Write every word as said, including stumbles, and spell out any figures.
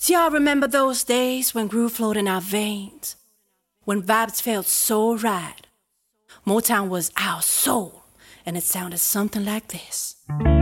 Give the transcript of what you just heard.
Do y'all remember those days when groove flowed in our veins? When vibes felt so right? Motown was our soul, and it sounded something like this.